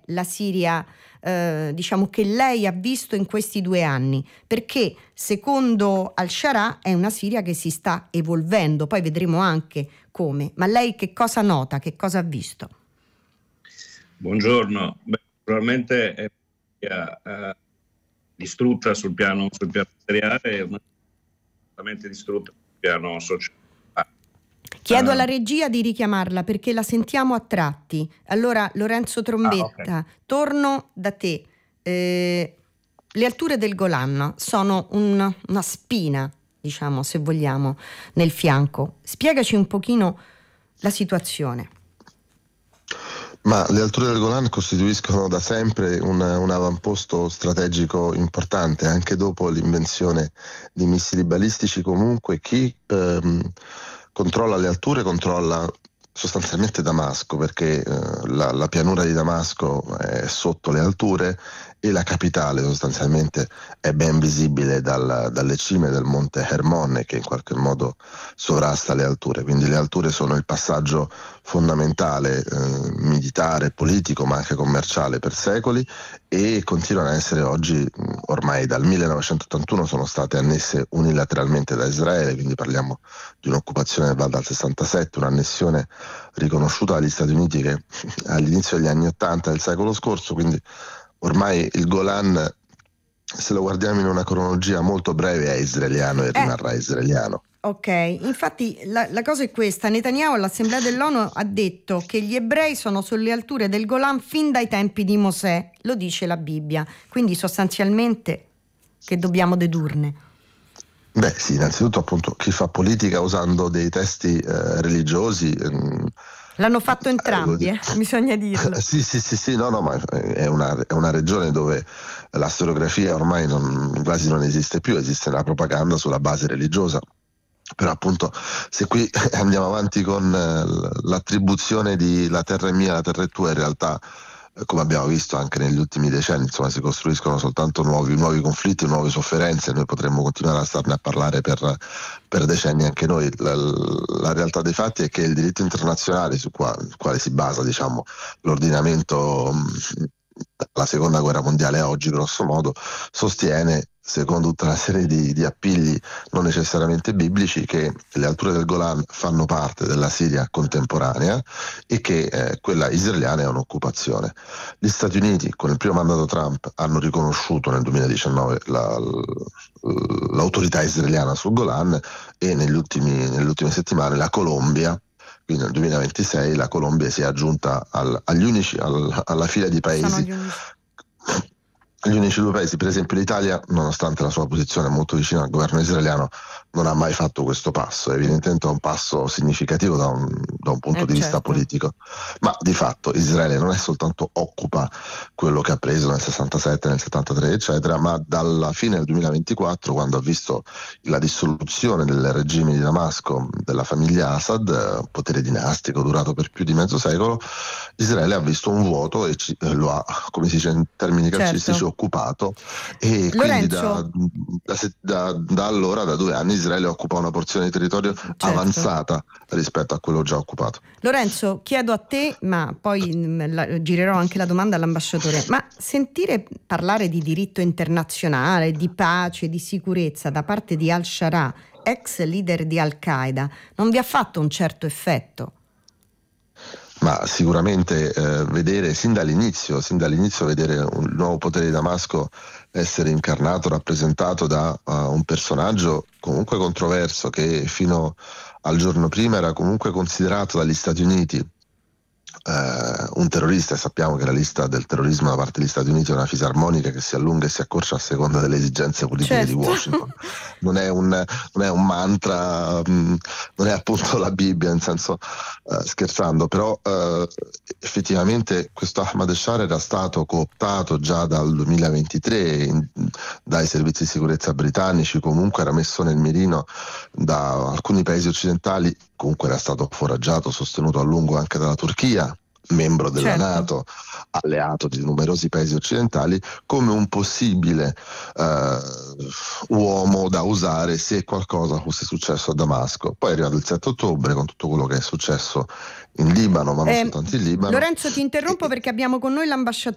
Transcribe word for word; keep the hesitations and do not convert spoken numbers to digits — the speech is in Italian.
la Siria eh, diciamo che lei ha visto in questi due anni? Perché secondo Al-Sharaa è una Siria che si sta evolvendo, poi vedremo anche come. Ma lei che cosa nota, che cosa ha visto? Buongiorno. Beh, probabilmente è uh, distrutta sul piano, sul piano materiale e completamente distrutta sul piano sociale. Chiedo alla regia di richiamarla perché la sentiamo a tratti. Allora, Lorenzo Trombetta, ah, okay. torno da te. Eh, le alture del Golan sono un, una spina, diciamo, se vogliamo, nel fianco. Spiegaci un pochino la situazione. Ma le alture del Golan costituiscono da sempre un, un avamposto strategico importante, anche dopo l'invenzione di missili balistici. Comunque chi ehm, controlla le alture controlla sostanzialmente Damasco, perché eh, la, la pianura di Damasco è sotto le alture e la capitale sostanzialmente è ben visibile dal, dalle cime del monte Hermon, che in qualche modo sovrasta le alture. Quindi le alture sono il passaggio fondamentale eh, militare, politico ma anche commerciale per secoli, e continuano a essere oggi, ormai dal millenovecentottantuno sono state annesse unilateralmente da Israele, quindi parliamo di un'occupazione che va dal sessantasette, un'annessione riconosciuta dagli Stati Uniti che all'inizio degli anni ottanta del secolo scorso. Quindi ormai il Golan, se lo guardiamo in una cronologia molto breve, è israeliano e eh. rimarrà israeliano. Ok, infatti la, la cosa è questa: Netanyahu all'Assemblea dell'ONU ha detto che gli ebrei sono sulle alture del Golan fin dai tempi di Mosè, lo dice la Bibbia, quindi sostanzialmente che dobbiamo dedurne? Beh sì, innanzitutto appunto chi fa politica usando dei testi eh, religiosi ehm, l'hanno fatto entrambi, eh, bisogna dirlo. sì, sì, sì, sì, no, no, ma è una, è una regione dove la storiografia ormai non, quasi non esiste più, esiste la propaganda sulla base religiosa. Però appunto se qui andiamo avanti con l'attribuzione di la terra è mia, la terra è tua, in realtà come abbiamo visto anche negli ultimi decenni, insomma, si costruiscono soltanto nuovi, nuovi conflitti, nuove sofferenze, e noi potremmo continuare a starne a parlare per, per decenni anche noi. La, la realtà dei fatti è che il diritto internazionale su qua, su quale si basa, diciamo, l'ordinamento dalla seconda guerra mondiale a oggi, grosso modo, sostiene, secondo tutta una serie di, di appigli non necessariamente biblici, che le alture del Golan fanno parte della Siria contemporanea e che eh, quella israeliana è un'occupazione. Gli Stati Uniti con il primo mandato Trump hanno riconosciuto nel duemiladiciannove la, l'autorità israeliana sul Golan, e negli ultimi, nelle ultime settimane la Colombia, quindi nel duemilaventisei la Colombia si è aggiunta al, agli unici, al, alla fila di paesi. Gli unici due paesi, per esempio l'Italia, nonostante la sua posizione molto vicina al governo israeliano, non ha mai fatto questo passo. Evidentemente è un passo significativo da un, da un punto eh di certo. vista politico, ma di fatto Israele non è soltanto occupa quello che ha preso nel sessantasette, nel settantatré eccetera, ma dalla fine del duemilaventiquattro, quando ha visto la dissoluzione del regime di Damasco della famiglia Assad, potere dinastico durato per più di mezzo secolo, Israele ha visto un vuoto e ci, eh, lo ha, come si dice in termini calcistici, certo. occupato, e Lorenzo. quindi da, da, da, da allora, da due anni, Israele occupa una porzione di territorio certo. avanzata rispetto a quello già occupato. Lorenzo, chiedo a te, ma poi mh, la, girerò anche la domanda all'ambasciatore, ma sentire parlare di diritto internazionale, di pace, di sicurezza da parte di Al-Sharaa, ex leader di Al-Qaeda, non vi ha fatto un certo effetto? Ma sicuramente eh, vedere sin dall'inizio, sin dall'inizio vedere un nuovo potere di Damasco essere incarnato, rappresentato da uh, un personaggio comunque controverso, che fino al giorno prima era comunque considerato dagli Stati Uniti Uh, un terrorista, e sappiamo che la lista del terrorismo da parte degli Stati Uniti è una fisarmonica che si allunga e si accorcia a seconda delle esigenze politiche certo. di Washington. Non è un, non è un mantra, mh, non è appunto la Bibbia, nel senso, uh, scherzando, però uh, effettivamente questo Ahmad Sharaa era stato cooptato già dal duemilaventitré in, dai servizi di sicurezza britannici, comunque era messo nel mirino da alcuni paesi occidentali, comunque era stato foraggiato, sostenuto a lungo anche dalla Turchia, membro della certo. NATO, alleato di numerosi paesi occidentali, come un possibile eh, uomo da usare se qualcosa fosse successo a Damasco. Poi è arrivato il sette ottobre con tutto quello che è successo in Libano, ma non eh, soltanto in Libano. Lorenzo, ti interrompo perché abbiamo con noi l'ambasciatore